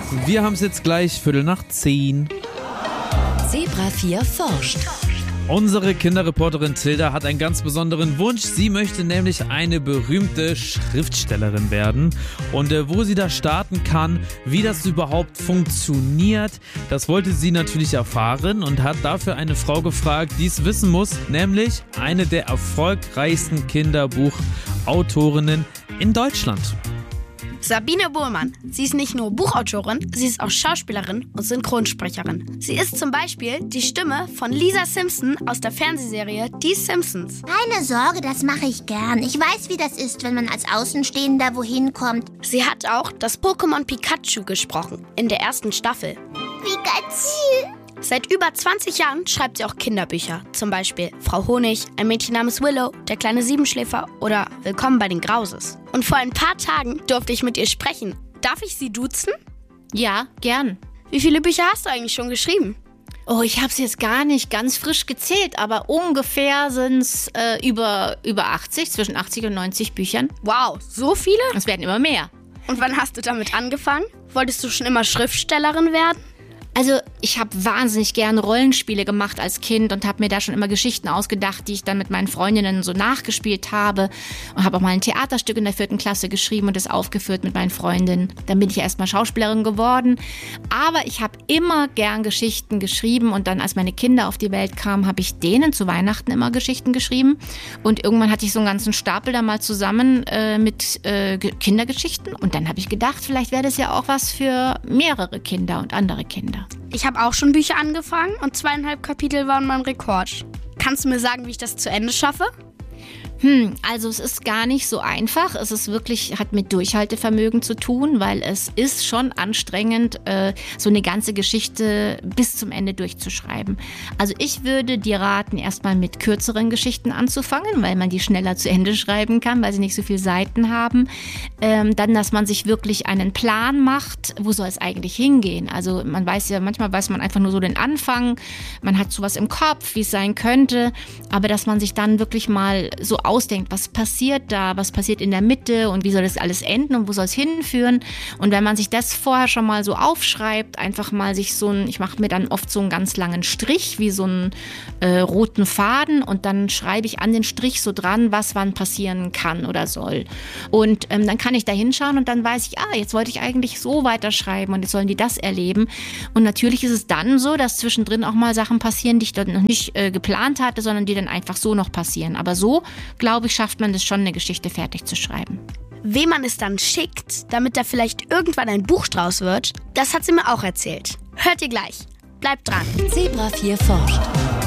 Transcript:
Wir haben es jetzt gleich 9:15. Zebra 4 forscht. Unsere Kinderreporterin Tilda hat einen ganz besonderen Wunsch. Sie möchte nämlich eine berühmte Schriftstellerin werden. Und wo sie da starten kann, wie das überhaupt funktioniert, das wollte sie natürlich erfahren und hat dafür eine Frau gefragt, die es wissen muss, nämlich eine der erfolgreichsten Kinderbuchautorinnen in Deutschland. Sabine Bohlmann. Sie ist nicht nur Buchautorin, sie ist auch Schauspielerin und Synchronsprecherin. Sie ist zum Beispiel die Stimme von Lisa Simpson aus der Fernsehserie Die Simpsons. Keine Sorge, das mache ich gern. Ich weiß, wie das ist, wenn man als Außenstehender wohin kommt. Sie hat auch das Pokémon Pikachu gesprochen, in der ersten Staffel. Pikachu! Seit über 20 Jahren schreibt sie auch Kinderbücher. Zum Beispiel Frau Honig, ein Mädchen namens Willow, der kleine Siebenschläfer oder Willkommen bei den Grauses. Und vor ein paar Tagen durfte ich mit ihr sprechen. Darf ich sie duzen? Ja, gern. Wie viele Bücher hast du eigentlich schon geschrieben? Oh, ich habe es jetzt gar nicht ganz frisch gezählt, aber ungefähr sind es über 80, zwischen 80 und 90 Büchern. Wow, so viele? Es werden immer mehr. Und wann hast du damit angefangen? Wolltest du schon immer Schriftstellerin werden? Also ich habe wahnsinnig gerne Rollenspiele gemacht als Kind und habe mir da schon immer Geschichten ausgedacht, die ich dann mit meinen Freundinnen so nachgespielt habe. Und habe auch mal ein Theaterstück in der 4. Klasse geschrieben und das aufgeführt mit meinen Freundinnen. Dann bin ich erstmal Schauspielerin geworden. Aber ich habe immer gern Geschichten geschrieben und dann, als meine Kinder auf die Welt kamen, habe ich denen zu Weihnachten immer Geschichten geschrieben. Und irgendwann hatte ich so einen ganzen Stapel da mal zusammen mit Kindergeschichten. Und dann habe ich gedacht, vielleicht wäre das ja auch was für mehrere Kinder und andere Kinder. Ich habe auch schon Bücher angefangen und 2,5 Kapitel waren mein Rekord. Kannst du mir sagen, wie ich das zu Ende schaffe? Also es ist gar nicht so einfach. Es ist wirklich, hat mit Durchhaltevermögen zu tun, weil es ist schon anstrengend, so eine ganze Geschichte bis zum Ende durchzuschreiben. Also ich würde dir raten, erstmal mit kürzeren Geschichten anzufangen, weil man die schneller zu Ende schreiben kann, weil sie nicht so viele Seiten haben. Dann, dass man sich wirklich einen Plan macht, wo soll es eigentlich hingehen. Also man weiß ja, manchmal weiß man einfach nur so den Anfang, man hat sowas im Kopf, wie es sein könnte, aber dass man sich dann wirklich mal so ausdenkt, was passiert da, was passiert in der Mitte und wie soll das alles enden und wo soll es hinführen. Und wenn man sich das vorher schon mal so aufschreibt, einfach mal sich ich mache mir dann oft so einen ganz langen Strich, wie so einen roten Faden und dann schreibe ich an den Strich so dran, was wann passieren kann oder soll. Und dann kann ich da hinschauen und dann weiß ich, jetzt wollte ich eigentlich so weiterschreiben und jetzt sollen die das erleben. Und natürlich ist es dann so, dass zwischendrin auch mal Sachen passieren, die ich dort noch nicht geplant hatte, sondern die dann einfach so noch passieren. Aber so, glaube ich, schafft man es schon, eine Geschichte fertig zu schreiben. Wem man es dann schickt, damit da vielleicht irgendwann ein Buch draus wird, das hat sie mir auch erzählt. Hört ihr gleich. Bleibt dran. Zebra 4 forscht.